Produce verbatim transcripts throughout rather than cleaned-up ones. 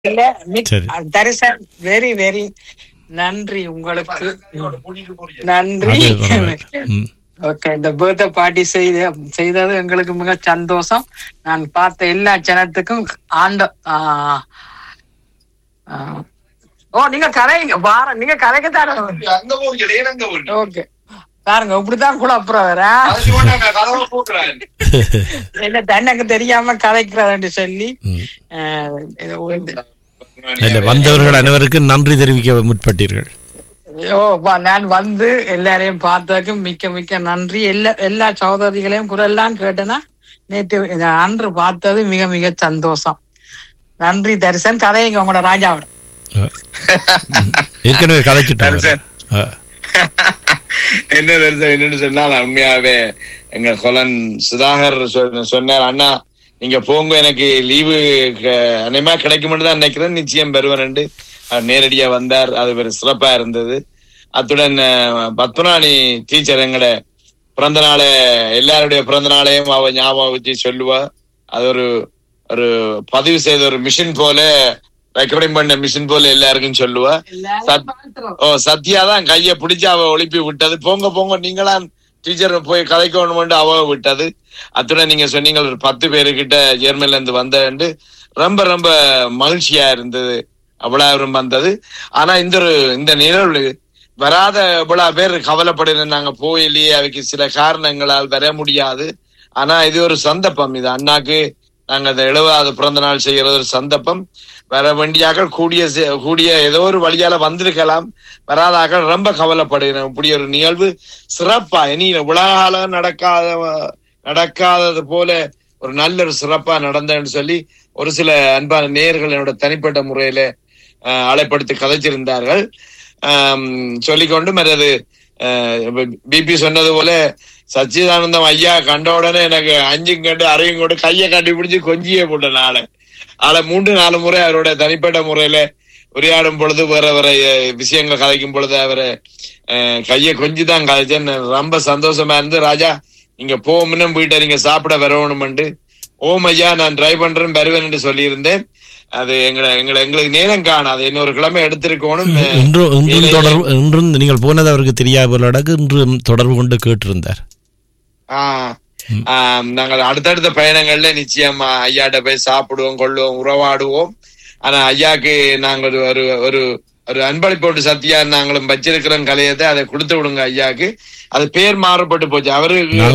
இல்ல தரிசன் very very நன்றி உங்களுக்கு, நன்றி. ஓகே, இந்த பர்த்டே பார்ட்டி செய்த செய்தது எங்களுக்கு மிக சந்தோஷம். நான் பார்த்த எல்லா ஜனத்துக்கும் ஆண்ட ஓ நீங்க கலைங்க வார நீங்க கலைக்கத்தான. ஓகே பாருங்க, இப்படிதான் கூட அப்புறம் வேற என்ன தன்னக்கு தெரியாம கலைக்கிறதுன்னு சொல்லி வந்தவர்கள் அனைவருக்கும் நன்றி தெரிவிக்க முற்பட்டீர்கள். ஓ நான் வந்து எல்லாரையும் பார்த்ததுக்கு மிக்க மிக்க நன்றி. எல்லா எல்லா சகோதரிகளையும் குரல்லாம் கேட்டேன்னா நேற்று அன்று பார்த்தது மிக மிக சந்தோஷம். நன்றி தரிசன். கதைங்க உங்களோட ராஜாவோட ஏற்கனவே கதைச்சிட்டாங்க. என்ன தரிசனம் என்னன்னு சொன்னால், உண்மையாவே எங்க கொலன் சுதாகர் சொன்னார், அண்ணா நீங்க போங்க, எனக்கு லீவு அனைமா கிடைக்கும்னு தான் நினைக்கிறேன், நிச்சயம் பெறுவேன். நேரடியா வந்தார், அது ஒரு சிறப்பா இருந்தது. அத்துடன் பத்மநாணி டீச்சர் எங்கட பிறந்த நாளை எல்லாருடைய பிறந்த நாளையும் அவ ஞாபகம் வச்சு சொல்லுவா. அது ஒரு ஒரு பதிவு செய்த ஒரு மிஷின் போல, ரெக்கார்டிங் பண்ண மிஷின் போல எல்லாருக்கும் சொல்லுவா. ஓ சத்யா தான் கைய பிடிச்சு அவ ஒளிப்பி விட்டது. போங்க போங்க நீங்களா டீச்சர் போய் கதைக்கணும்னு அவ விட்டது. அத்துடன் நீங்க சொன்னீங்க ஒரு பத்து பேருக்கிட்ட ஜெர்மன்ல இருந்து வந்தேன்னு ரொம்ப ரொம்ப மகிழ்ச்சியா இருந்தது. அவ்வளவு வந்தது. ஆனா இந்த ஒரு இந்த நிகழ்வு வராத இவ்வளவு பேர் கவலைப்படுறேன். நாங்க போயிலேயே அவைக்கு சில காரணங்களால் வர முடியாது. ஆனா இது ஒரு சந்தர்ப்பம். இது அண்ணாக்கு நாங்க அந்த எழுபதாவது பிறந்த நாள் செய்யறது ஒரு சந்தர்ப்பம். வர வேண்டியாக கூடிய கூடிய ஏதோ ஒரு வழியால வந்திருக்கலாம். வராதாக ரொம்ப கவலைப்படுகிறேன். இப்படி ஒரு நிகழ்வு சிறப்பா இனி உலகால நடக்காத நடக்காதது போல ஒரு நல்ல ஒரு சிறப்பா நடந்தேன்னு சொல்லி ஒரு சில அன்பான நேயர்கள் என்னோட தனிப்பட்ட முறையில அஹ் அழைப்படுத்தி கதைச்சிருந்தார்கள். ஆஹ் சொல்லிக்கொண்டு மற்றது பிபி சொன்னது போல சச்சிதானந்தம் ஐயா கண்ட உடனே எனக்கு அஞ்சும் கண்டு அறையும் கொண்டு கையை கட்டி பிடிச்சு கொஞ்சியே போட்ட நாளை ஆளை மூன்று நாலு முறை அவரோட தனிப்பட்ட முறையில உரையாடும் பொழுது வேற வேற விஷயங்கள் கதைக்கும் பொழுது அவரை அஹ் கையை கொஞ்சிதான் கதைச்சேன். ரொம்ப சந்தோஷமா இருந்து, ராஜா நீங்க போகணும் வீட்டை நீங்க சாப்பிட வரணும்னு, ஓம் ஐயா நான் ட்ரை பண்றேன் வருவேன் என்று சொல்லியிருந்தேன். அது எங்களை எங்களை எங்களுக்கு நேரம் காணாது, இன்னொரு கிழமை எடுத்திருக்கணும். இன்றும் நீங்கள் போனது அவருக்கு தெரியாத இன்றும் தொடர்பு கொண்டு கேட்டிருந்தார். ஆஹ் ஆஹ் நாங்கள் அடுத்தடுத்த பயணங்கள்ல நிச்சயமா ஐயாட்ட போய் சாப்பிடுவோம், கொள்ளுவோம், உறவாடுவோம். ஆனா ஐயாக்கு நாங்கள் ஒரு ஒரு ஒரு அன்பளிப்போட்டு சத்தியா நாங்களும் வச்சிருக்கிறோம் கலையத்தை, அதை கொடுத்து விடுங்க ஐயாக்கு. அது பேர் மாறுபட்டு போச்சு. அவரு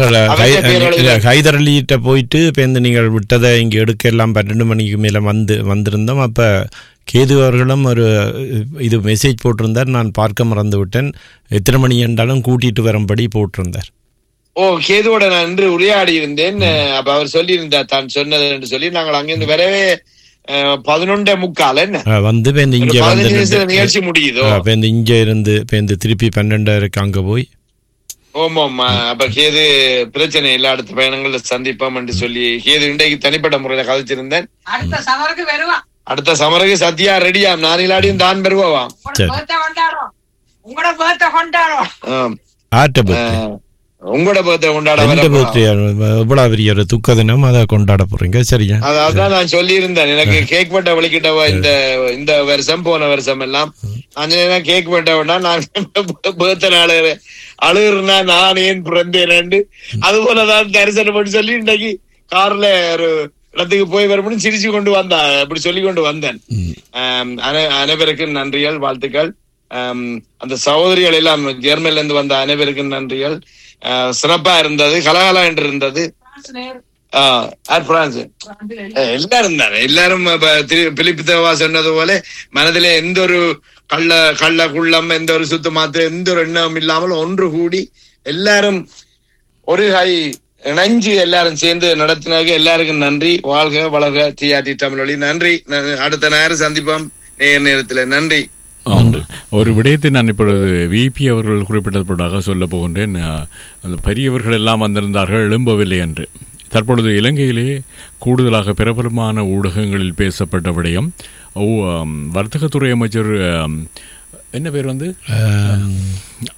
ஹைதர் அலிட்ட போயிட்டு பேருந்து நீங்கள் விட்டதை இங்க எடுக்க எல்லாம் பன்னெண்டு மணிக்கு மேல வந்து வந்திருந்தோம். அப்ப கேது அவர்களும் ஒரு இது மெசேஜ் போட்டிருந்தார், நான் பார்க்க மறந்து விட்டேன், எத்தனை மணி என்றாலும் கூட்டிட்டு வரும்படி போட்டிருந்தார். ஓ கேதுவோட நான் இன்று உரையாடி இருந்தேன். அப்ப அவர் சொல்லி இருந்தார் தான் சொன்னது என்று சொல்லி. நாங்கள் அங்கிருந்து வரவே பதினொன்றே முக்கால் என்ன வந்து இங்க நிகழ்ச்சி முடியுதோ இங்க இருந்து திருப்பி பன்னெண்டாயிரம் அங்க போய். ஓமாம். அப்ப கேது பிரச்சனை இல்ல, அடுத்த பயணங்கள்ல சந்திப்போம் என்று சொல்லி கேது இன்றைக்கு தனிப்பட்ட முறையில கதைச்சிருந்தேன். அடுத்த சமருக்கு வருவான். அடுத்த சமருக்கு சத்யா ரெடியாம், நான் இல்லாடியும் தான் பெறுவாம். உங்களோட பர்த்டே கொண்டாடுவோம். உங்களோட பர்த்டே கொண்டாட எவ்வளவு பெரிய ஒரு துக்க தினம், அதை கொண்டாட போறீங்க. சரியா? அதான் நான் சொல்லி இருந்தேன், எனக்கு கேக் பட்ட வலிக்கிட்டவா இந்த இந்த வருஷம் போன வருஷம் எல்லாம் நான் கேக் பட்டவனா நான் பர்த்டே நாள் அழுகுறா நான் ஏன் பிறந்தேன். அது போலதான் தரிசனம் பண்ணி சொல்லி இன்னைக்கு கார்ல ஒரு இடத்துக்கு போய் வரணும்னு சிரிச்சு கொண்டு வந்தா அப்படி சொல்லி கொண்டு வந்தேன். அனைவருக்கும் நன்றிகள், வாழ்த்துக்கள். அந்த சகோதரிகள் எல்லாம் ஜெர்மன்ல இருந்து வந்த அனைவருக்கும் நன்றிகள். சிறப்பா இருந்தது, கலகலா என்று இருந்தது. எல்லாரும் இருந்தாரு, எல்லாரும் பிலிப்பு தேவா சொன்னது போல மனதிலே எந்த ஒரு கள்ள கள்ள குள்ளம், எந்த ஒரு சுத்த மாத்திரம், எந்த ஒரு எண்ணம் இல்லாமல் ஒன்று கூடி எல்லாரும் ஒரு கை இணைஞ்சு எல்லாரும் சேர்ந்து நடத்தினாங்க. எல்லாருக்கும் நன்றி. வாழ்க வளர்க டிஆர்டி தமிழொலி. நன்றி. அடுத்த நேரம் சந்திப்போம் நேர் நேரத்துல. நன்றி. ஒரு விடயத்தை நான் இப்பொழுது விபி அவர்கள் குறிப்பிட்டதாக சொல்ல போகின்றேன். அந்த பெரியவர்கள் எல்லாம் வந்திருந்தார்கள், எழும்பவில்லை என்று. தற்பொழுது இலங்கையிலே கூடுதலாக பிரபலமான ஊடகங்களில் பேசப்பட்ட விடயம், வர்த்தகத்துறை அமைச்சர் என்ன பேர் வந்து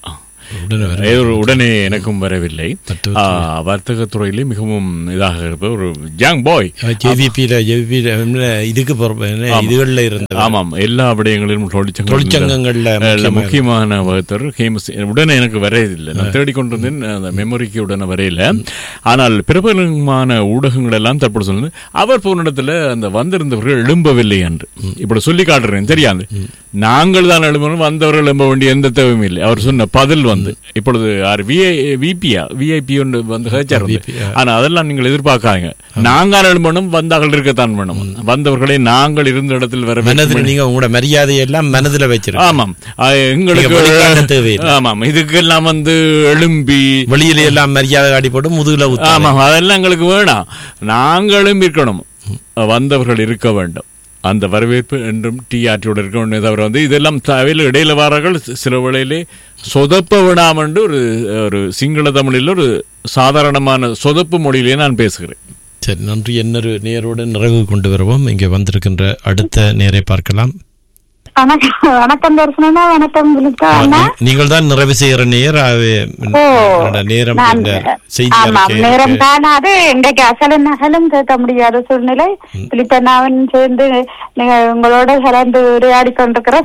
உடனே எனக்கும் வரவில்லை. வர்த்தகத்துறையிலே மிகவும் இதாக இருப்ப ஒரு யங் பாய் இதுக்கு இதுகள்ல இருந்தது. ஆமாம், எல்லா விடயங்களிலும் தொழிற்சங்கங்கள்ல முக்கியமான வகுத்தர் ஹேமஸ். உடனே எனக்கு வரையதில்லை, நான் தேடிக்கொண்டிருந்தேன், அந்த மெமரிக்கு உடனே வரையில. ஆனால் பிரபலமான ஊடகங்கள் எல்லாம் தற்போது சொல்லுது அவர் போன இடத்துல அந்த வந்திருந்தவர்கள் எழும்பவில்லை என்று. இப்படி சொல்லி காட்டுறேன் தெரியாது, நாங்கள் தான் எழும்பணும், வந்தவர்கள் எழும்ப வேண்டிய எந்த தேவையும் இல்லை. அவர் சொன்ன பதில் வந்து இப்பொழுது விபியா விஐபி ஒன்று வந்து ஹெச்ஆர் வந்து, ஆனா அதெல்லாம் நீங்கள் எதிர்பார்க்காங்க. நாங்கள் எழும்பணும், வந்தார்கள் இருக்கத்தான் வேணும். வந்தவர்களை நாங்கள் இருந்த இடத்தில் வர நீங்க உங்களோட மரியாதையெல்லாம் மனதில் வச்சிருக்கோம். ஆமாம், எங்களுக்கு ஆமாம், இதுக்கெல்லாம் வந்து எழும்பி வெளியில எல்லாம் மரியாதை காட்டி போட்டு முதுகுல, ஆமாம், அதெல்லாம் எங்களுக்கு வேணாம். நாங்களும் இருக்கணும், வந்தவர்கள் இருக்க வேண்டும். அந்த வரவேற்பு என்றும் டி ஆற்றியோட இருக்க வேண்டும். தவிர வந்து இதெல்லாம் தவிர இடையில வாரர்கள் சில வேளையிலே சொதப்ப விடாம என்று ஒரு ஒரு சிங்கள தமிழில் ஒரு சாதாரணமான சொதப்பு மொழியிலே நான் பேசுகிறேன். சரி, நன்றி. இன்னொரு நேரோடு நிறைவு கொண்டு வருவோம். இங்கே வந்திருக்கின்ற அடுத்த நேரை பார்க்கலாம். வணக்கம் தர்சனா. வணக்கம். நீங்கள் தான் நிறைவு செய்கிற நேர் நேரம் நேரம் காணாது. இன்றைக்கு அசலும் நகலும் கேட்க முடியாத சூழ்நிலை. பிலிப்பனாவின் சேர்ந்து உங்களோட கலந்து உரையாடி கொண்டிருக்கிற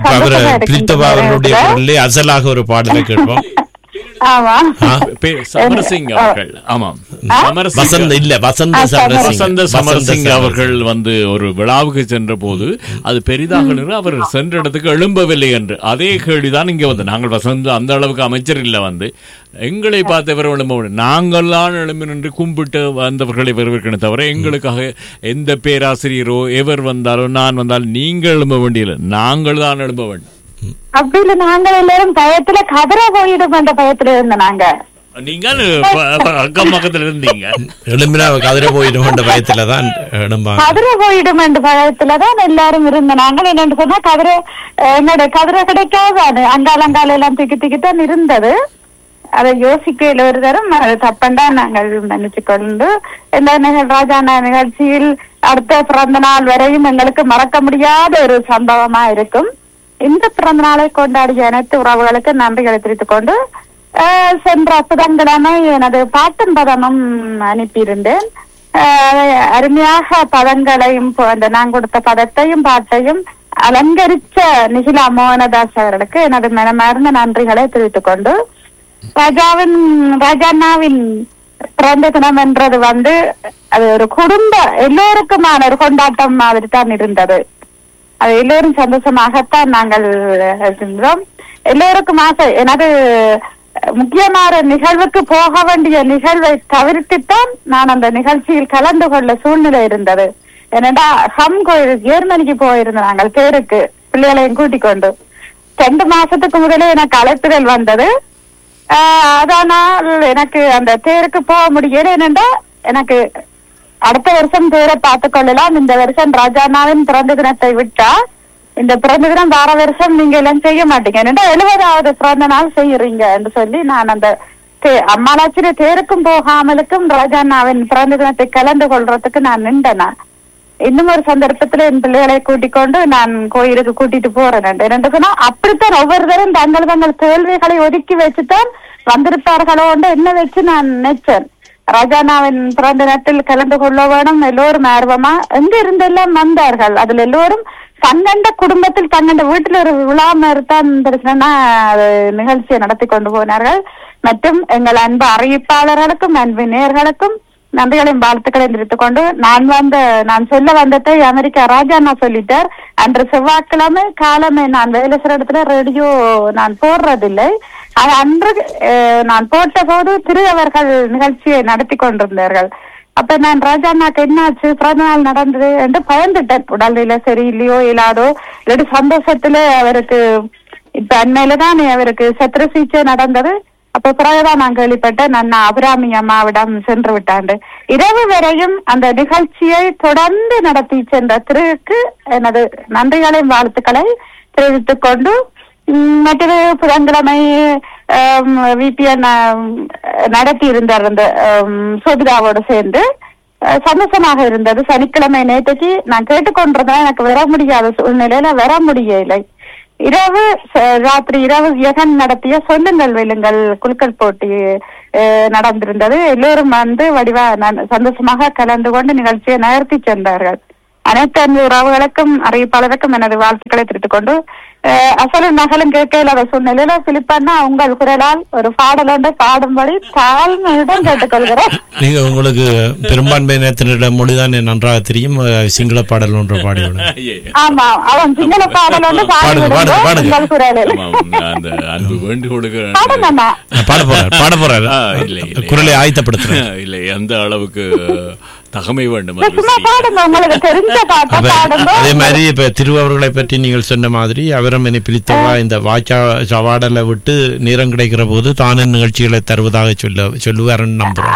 அசலாக ஒரு பாடலை கேட்போம். சமரசிங் அவர்கள், ஆமாம், வசந்த சமரசிங் அவர்கள் வந்து ஒரு விழாவுக்கு சென்ற போது அது பெரிதாக அவர் சென்ற இடத்துக்கு எழும்பவில்லை என்று அதே கேள்விதான் இங்க வந்து. நாங்கள் வசந்த அந்த அளவுக்கு அமைச்சர் இல்ல வந்து எங்களை பார்த்தவர் எழும்ப, நாங்கள்லாம் எழும்பி நின்று கும்பிட்டு வந்தவர்களை வரவேற்கணும் தவிர எங்களுக்காக எந்த பேராசிரியரோ எவர் வந்தாலும் நான் வந்தாலும் நீங்கள் எழும்ப வேண்டியதில்லை, நாங்கள் தான் எழும்ப வேண்டும். அப்படி இல்ல, நாங்கள் எல்லாரும் பயத்துல கதற போயிடும் என்ற பயத்துல இருந்த நாங்க. நீங்க அக்கம் பக்கத்துல இருந்தீங்க, எழும்பினா கதற போயிடும் என்ற பயத்துலதான் கதற போயிடும் என்ற பயத்துலதான் எல்லாரும் இருந்த. நாங்கள் என்னன்னு சொன்னா கதற என்னோட கதற கிடைக்காது, அங்கால அங்கால எல்லாம் திக்கி திக்கித்தான் இருந்தது. அதை யோசிக்கையில் ஒரு தரம் அது தப்பண்டா நாங்கள் நினைச்சு கொண்டு இந்த ராஜான நிகழ்ச்சியில் அடுத்த பிறந்த நாள் வரையும் எங்களுக்கு மறக்க முடியாத ஒரு சம்பவமா இருக்கும். இந்த பிறந்த நாளை கொண்டாடிய அனைத்து உறவுகளுக்கு நன்றிகளை தெரிவித்துக் கொண்டு சென்ற புதன்கிழமை எனது பாட்டும் பதமும் அனுப்பியிருந்தேன். அருமையாக பதங்களையும் அந்த நான் கொடுத்த பதத்தையும் பாட்டையும் அலங்கரிச்ச நிகிலா மோகனதாஸ் அவர்களுக்கு எனது மனமார்ந்த நன்றிகளை தெரிவித்துக் கொண்டு, ராஜாவின் ராஜாண்ணாவின் பிறந்த தினம் என்றது வந்து அது ஒரு குடும்ப எல்லோருக்குமான ஒரு கொண்டாட்டம் மாதிரி தான் இருந்தது. அது எல்லோரும் சந்தோஷமாகத்தான் நாங்கள் இருந்தோம். எல்லோருக்கும் ஆசை. எனது முக்கியமான நிகழ்வுக்கு போக வேண்டிய நிகழ்வை தவிர்த்துத்தான் நான் அந்த நிகழ்ச்சியில் கலந்து கொள்ள சூழ்நிலை இருந்தது. ஏனென்றா ஹம் கோயில் ஜெர்மனிக்கு போயிருந்தோம் நாங்கள் தேருக்கு பிள்ளைகளையும் கூட்டிக் கொண்டு. ரெண்டு மாசத்துக்கு முதலே எனக்கு அழைப்புகள் வந்தது. ஆஹ் அதனால் எனக்கு அந்த தேருக்கு போக முடியல. ஏனென்றா எனக்கு அடுத்த வருஷம் பேரை பார்த்துக் கொள்ளலாம், இந்த வருஷம் ராஜாண்ணாவின் பிறந்த தினத்தை விட்டா இந்த பிறந்த தினம் வார வருஷம் நீங்க எல்லாம் செய்ய மாட்டீங்க, ஏன்னா எழுபதாவது பிறந்த நாள் செய்யறீங்க என்று சொல்லி நான் அந்த அம்மாளாச்சிரிய தேருக்கும் போகாமலுக்கும் ராஜாண்ணாவின் பிறந்த தினத்தை கலந்து கொள்றதுக்கு நான் நின்றேன். இன்னும் ஒரு சந்தர்ப்பத்துல என் பிள்ளைகளை கூட்டிக் கொண்டு நான் கோயிலுக்கு கூட்டிட்டு போறேன். என்னன்னா அப்படித்தான் ஒவ்வொருத்தரும் தங்கள் தங்கள் கேள்விகளை ஒதுக்கி வச்சுதான் வந்திருப்பார்களோ என்ன வச்சு நான் நினைச்சேன். ராஜாண்ணாவின் பிறந்த நேரத்தில் கலந்து கொள்ள வேணும், எல்லோரும் ஆர்வமா எங்க இருந்தெல்லாம் வந்தார்கள். அதுல எல்லோரும் தங்கண்ட குடும்பத்தில் தங்கண்ட வீட்டுல ஒரு விழா மாதிரிதான் பிரச்சனைனா நிகழ்ச்சியை நடத்தி கொண்டு போனார்கள். மற்றும் எங்கள் அன்பு அறிவிப்பாளர்களுக்கும் அன்பு நேயர்களுக்கும் நன்றிகளையும் வாழ்த்துக்களையும் தெரிவித்துக் கொண்டு, நான் வந்த நான் சொல்ல வந்ததை அமெரிக்கா ராஜாண்ணா சொல்லிட்டார். அன்று செவ்வாய்க்கிழமை காலமே நான் வேலை செய்ற இடத்துல ரேடியோ நான் போடுறதில்லை. அன்று நான் போட்ட போது திரு அவர்கள் நிகழ்ச்சியை நடத்தி கொண்டிருந்தார்கள். அப்ப நான் ராஜாண்ணாக்கு என்னாச்சு பிறந்த நாள் நடந்தது என்று பயந்துட்டேன். உடல்நிலை சரி இல்லையோ இல்லாதோ இல்லாட்டி சந்தோஷத்துல அவருக்கு இப்ப அண்மையிலதான் அவருக்கு சத்திர சிகிச்சை நடந்தது. அப்ப பிறகுதான் நான் கேள்விப்பட்டேன் அண்ணா அபிராமி அம்மாவிடம் சென்று விட்டாண்டு. இரவு வரையும் அந்த நிகழ்ச்சியை தொடர்ந்து நடத்தி சென்ற திருக்கு எனது நன்றிகளையும் வாழ்த்துக்களை தெரிவித்துக் கொண்டு, மற்றது புதன்கிழமை விபிஎன் நடத்தி இருந்தார் அந்த சோபிதாவோடு சேர்ந்து சந்தோஷமாக இருந்தது. சனிக்கிழமை நேற்றுக்கு நான் கேட்டுக்கொண்டிருந்தேன், எனக்கு வர முடியாத சூழ்நிலையில வர முடியலை. இரவு ராத்திரி இரவு யகன் நடத்திய சொல்லுங்கள் வெல்லுங்கள் குலுக்கல் போட்டி நடந்திருந்தது. எல்லோரும் வந்து வடிவா சந்தோஷமாக கலந்து கொண்டு நிகழ்ச்சியை நகர்த்தி சென்றார்கள். அனைத்து அன்பு உறவுகளுக்கும் அறிவிப்பாளருக்கும் எனது வாழ்த்துக்களை தெரிவித்துக் கொண்டு அசலும் நகலும் கேட்க இல்லாத சூழ்நிலையில பிலிப்பண்ணா உங்கள் குரலால் ஒரு பாடல் ஒன்று பாடும்படி தாழ்மையுடன் கேட்டுக்கொள்கிறேன். நீங்க உங்களுக்கு பெரும்பான்மையினத்தினோட மொழிதான் நன்றாக தெரியும். சிங்கள பாடல் ஒன்று பாடி. ஆமா, அவன் சிங்கள பாடல் ஒன்று பாடுங்க உங்கள் குரலில் பாட போறாரு பாட போறாரு குரலை ஆயத்தப்படுத்துறேன். இல்லை, எந்த அளவுக்கு தகமை வேண்டும். அதே மாதிரி இப்ப திருவவர்களை பற்றி நீங்கள் சொன்ன மாதிரி அவரும் என்னை பிடித்தவா இந்த வாய்ச்சா சவாடலை விட்டு நேரம் கிடைக்கிற போது தானே நிகழ்ச்சிகளை தருவதாக சொல்ல சொல்லுவாருன்னு நம்புறேன்.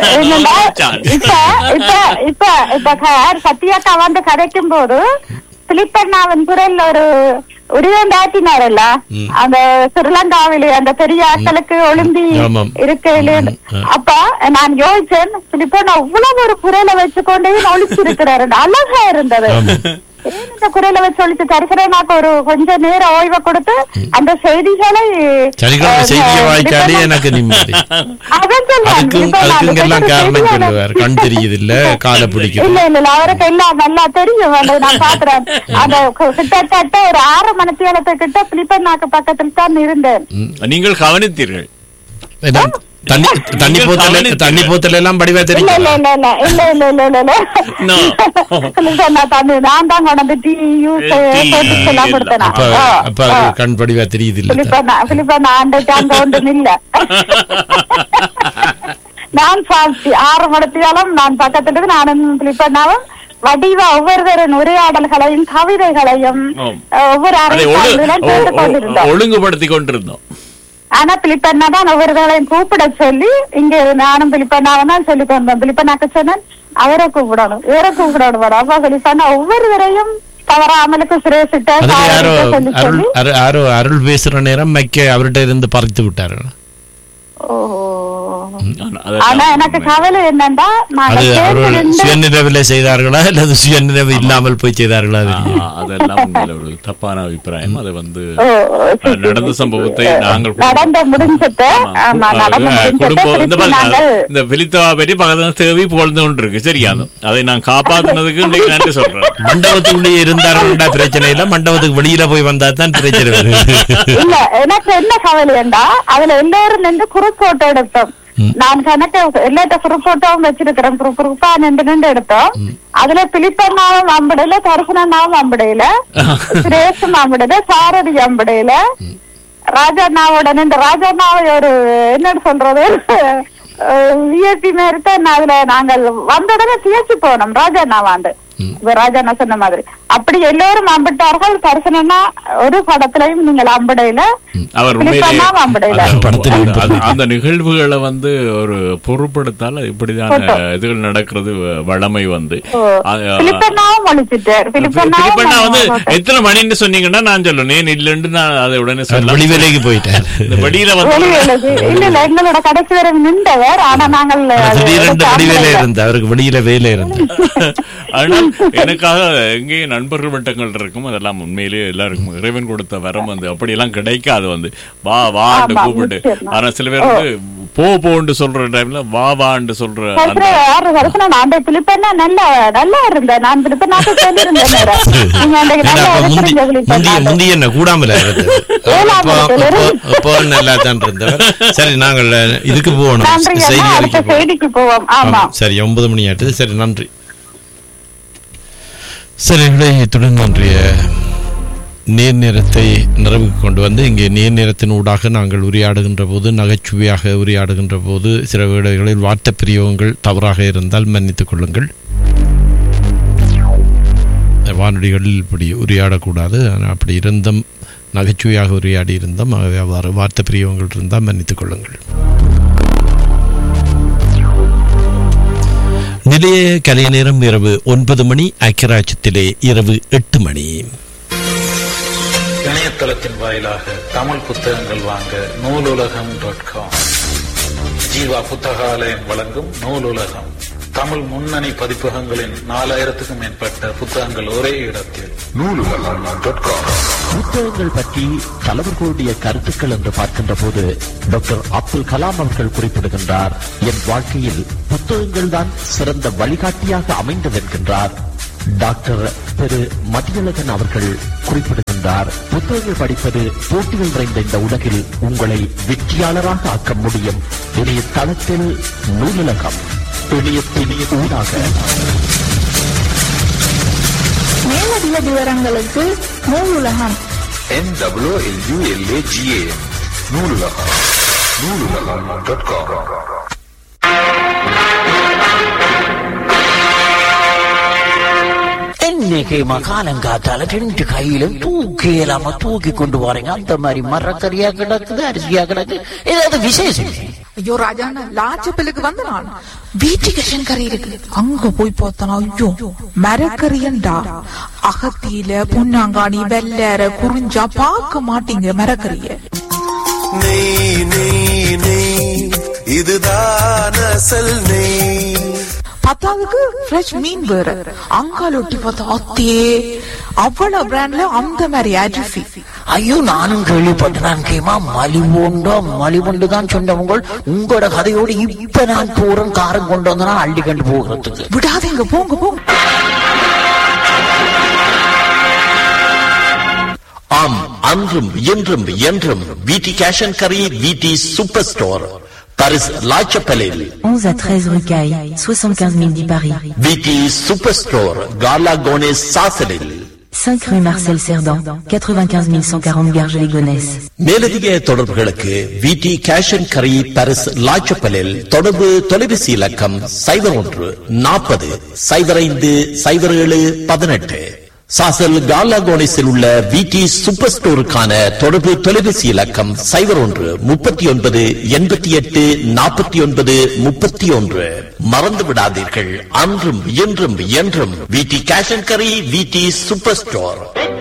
இப்ப இப்ப சத்யாக்கா வந்து கதைக்கும் போது பிலிப்பண்ணாவின் குரல் ஒரு உருவண்டாட்டினாரல்ல, அந்த ஸ்ரீலங்காவிலே அந்த பெரிய ஆட்களுக்கு ஒளிம்பி இருக்கையில. அப்ப நான் யோசிச்சேன், பிலிப்பண்ணா இவ்வளவு ஒரு குரலை வச்சுக்கொண்டே ஒழிச்சிருக்கிறாரு, அழகா இருந்தது. இந்த குரலை வச்சு ஒழிச்சு தரிசனாக்கு ஒரு கொஞ்ச நேரம் ஓய்வை கொடுத்து அந்த செய்திகளை எனக்கு கண் தெரியுது இல்ல, காலை பிடிக்கும். இல்ல இல்ல அவருக்கு எல்லாம் நல்லா தெரியும். நான் பாக்குறேன். அந்த கிட்டத்தட்ட ஒரு ஆறு மணித்தியாலத்தை கிட்ட பிலிப்பண்ணாக்கு பக்கத்தில் தான் இருந்தேன். நீங்கள் கவனித்தீர்கள்? தண்ணி தண்ணி போத்தல தண்ணி போத்தல எல்லாம் படிவா தெரியும். இல்ல இல்ல இல்ல இல்ல இல்ல இல்ல இல்ல நான் தான் கொண்டு டீ யூஸ் எல்லாம் கொடுத்தேன். அப்ப கண் படிவா தெரியுது இல்ல. பிலிப்பண்ணா பிலிப்பண்ணா அந்த அங்க ஒன்றும் இல்ல. நான் சாட்சி ஆறு மணித்தியாலும் நான் பக்கத்துல நானும் பிலிப்பண்ணாவும் வடிவா ஒவ்வொருவரின் உரையாடல்களையும் கவிதைகளையும் ஒவ்வொரு அறிவிப்பாளர்களும் கேட்டுக் கொண்டிருந்தோம், ஒழுங்குபடுத்தி கொண்டிருந்தோம். ஆனா பிலிப்பண்ணா தான் ஒவ்வொருவரையும் கூப்பிட சொல்லி இங்க நானும் பிலிப்பண்ணாவும் தான் சொல்லி கொண்டோம். பிலிப்பண்ணாக்கு சொன்னேன் அவரை கூப்பிடணும் இவரை கூப்பிடணும். அப்பா பிலிப்பண்ணா ஒவ்வொருவரையும் தவறாமலுக்கு சுரேஷிட்ட அருள் பேசுற நேரம் மைக்க அவர்கிட்ட இருந்து பறித்து விட்டாரு. ஆனா எனக்கு கவலை என்னன்னா சுயநினைவில செய்தார்களா அல்லது சுயநினைவு இல்லாமல் போய் செய்தார்களா? அதெல்லாம் ஒரு தப்பான அபிப்பிராயம். அது வந்து நடந்த சம்பவத்தை நாங்கள் நடந்த முடிஞ்சது இந்த பிலித்தவா பற்றி பக்கத்துல தேவி புகழ்ந்து கொண்டு இருக்கு. சரியான அதை நான் காப்பாத்தினதுக்கு நன்றி சொல்றேன். மண்டபத்துக்குள்ளே இருந்தாருன்னா பிரச்சனை இல்ல, மண்டபத்துக்கு வெளியில போய் வந்தா தான் பிரச்சனை வருது. இல்ல எனக்கு என்ன கவலை என்றா அதுல எல்லாரும் நின்று குறுக்கோட்டை எடுத்தோம். நான் கணக்கு எல்லாத்த குறுக்கோட்டவும் வச்சிருக்கிறேன். குறுப்பா நின்று நின்று எடுத்தோம். அதுல பிலிப்பண்ணாவும் அம்படையில, தரிசனாவும் அம்படையில, சுரேஷும் அம்படையில, சாரதி அம்படையில, ராஜாண்ணாவோட நின்று ராஜாண்ணாவை ஒரு என்ன சொல்றது விஐபி மாதிரி தான் அதுல நாங்கள் வந்த உடனே சியச்சு போனோம். ராஜாண்ணாவாண்டு ராஜாண்ணா சொன்ன மாதிரி அப்படி எல்லோரும் அம்பிட்டார்கள். தரிசனா ஒரு படத்திலையும் நீங்கள் அம்படையில, அந்த நிகழ்வுகளை வந்து ஒரு பொருட்படுத்தால் இப்படிதான் இதுகள் நடக்கிறது வளமை வந்து. பிலிப்பண்ணாவும் ஒழிச்சிட்டார். பிலிப்பண்ணா வந்து எத்தனை மணின்னு சொன்னீங்கன்னா நான் சொல்லுவேன் இல்லைன்னு நான் அதை உடனே சொல்ல வெளிவேலைக்கு போயிட்டேன். வெளியில வந்து இல்ல இல்ல எங்களோட கடைசி வரை நின்றவர். ஆனா நாங்கள் வெளியில இருந்த அவருக்கு வெளியில வேலை இருந்தது. ஆனால் எனக்காக எங்கேயும் நண்பர்கள் வட்டங்கள் இருக்கும். அதெல்லாம் உண்மையிலேயே எல்லாருக்கும் இறைவன் கொடுத்த வரம் வந்து அப்படியெல்லாம் கிடைக்காது. வந்து வா வான்னு கூப்பிட்டு. ஆனா சில பேர் வந்து போ போன்னு சொல்ற டைம்ல வா வான்னு சொல்ற முந்திய கூடாமல நல்லா தான் இருந்தவர். சரி நாங்கள் இதுக்கு போகணும், செய்திக்கு போவோம். சரி ஒன்பது மணி ஆயிட்டது. சரி நன்றி. சரி இத்துடன் இன்றைய நேர் நேரத்தை நிறைவுக்கு கொண்டு வந்து இங்கே நேர் நேரத்தின் ஊடாக நாங்கள் உரையாடுகின்ற போது நகைச்சுவையாக உரையாடுகின்ற போது சில வேளைகளில் வார்த்தை பிரயோகங்கள் தவறாக இருந்தால் மன்னித்துக் கொள்ளுங்கள். வானொலிகளில் இப்படி உரையாடக்கூடாது. அப்படி இருந்தும் நகைச்சுவையாக உரையாடி இருந்தோம். ஆகவே அவ்வாறு வார்த்தை பிரயோகங்கள் இருந்தால் மன்னித்துக் கொள்ளுங்கள். நிலைய கலை நேரம் இரவு ஒன்பது மணி. ஐக்கியராட்சத்திலே இரவு எட்டு மணி. இணையதளத்தின் வாயிலாக தமிழ் புத்தகங்கள் வாங்க நூலுலகம் டாட் காம். ஜீவா புத்தகாலயம் வழங்கும் நூலுலகம். தமிழ் முன்னணி பதிப்பகங்களின் நாலாயிரத்துக்கும் மேற்பட்ட புத்தகங்கள் ஒரே இடத்தில். நூலுலகம் டாட் காம். புத்தகங்கள் பற்றி தலைவர்களுடைய கருத்துக்கள் என்று பார்க்கின்ற போது டாக்டர் அப்துல் கலாம் அவர்கள் குறிப்பிடுகின்றார், என் வாழ்க்கையில் புத்தகங்கள் தான் சிறந்த வழிகாட்டியாக அமைந்தது என்கின்றார். டாக்டர் திரு மதியழகன் அவர்கள் குறிப்பிடுகின்றார், புத்தகங்கள் படிப்பது போட்டிகள் நிறைந்த இந்த உலகில் உங்களை வெற்றியாளராக ஆக்க முடியும். இணையதளத்தில் நூலுலகம், இணையத்தின் ஊடாக. மேலதிக விவரங்களுக்கு நூலுலகம் N W L U L A G A நூலுலகம் நூலுலகம் dot com. இன்னைக்கு மகாலங்காத்தால ரெண்டு கையிலும் தூக்கி இல்லாம தூக்கி கொண்டு போறீங்க. அந்த மாதிரி மரக்கறியா கிடக்குது, அரிசியா கிடக்கு, ஏதாவது விசேஷம்? ஐயோ ராஜாண்ணா, லாச்சப்பலுக்கு வந்து நான் வீட்டுக்கு கறி இருக்கு, அங்க போய் பார்த்தனா ஐயோ மரக்கறியண்டா அகத்தியில பொன்னாங்காணி வெள்ளற குறிஞ்சா பார்க்க மாட்டீங்க மரக்கறிய. நெய் நெய் நெய் இதுதான் அசல் நெய். பத்தாவதுக்கு ஃப்ரெஷ் மீன் வேற, அங்கால ஒட்டி பார்த்தா அத்தே அவ்வளவு பிராண்ட்ல அந்த மாதிரி அரிசி. ஐயோ நானும் கேள்விப்பட்டேன், கேமா மலிவுண்டோ மலிவுண்டு தான் சொன்னவங்க. உங்களோட கதையோடு இப்ப நான் போறேன், காரம் கொண்டு வந்தா அள்ளி கண்டு போகிறதுக்கு. விடாதீங்க, போங்க போங்க. ஆம், அன்றும் இன்றும் என்றும் வீட்டி cash and curry, வீட்டி super store, Paris La Chapelle. onze à treize rue Caille, soixante-quinze mille dix Paris. Viti Superstore, Gala Gonesse Sasselil. cinq rue Marcel Cerdan, quatre-vingt-quinze mille cent quarante Garges-les-Gonesse. மேலதிக தொடர்புகளுக்கு விடி கேஷ் அண்ட் கரி, பாரிஸ் லா சப்பலில் தொடர்பு தொலைபேசி இலக்கம் சைபர் ஒன்று நாற்பது சைபர் ஐந்து சைபர் ஏழு பதினெட்டு. சாசல் காலா கோனிஸில் உள்ள விடி சூப்பர் ஸ்டோருக்கான தொடர்பு தொலைபேசி இலக்கம் சைபர் ஒன்று முப்பத்தி ஒன்பது எண்பத்தி எட்டு நாற்பத்தி ஒன்பது முப்பத்தி ஒன்று. மறந்து விடாதீர்கள், அன்றும் இன்றும் என்றும் விடி கேஷ் அண்ட் கரி, விடி சூப்பர் ஸ்டோர்.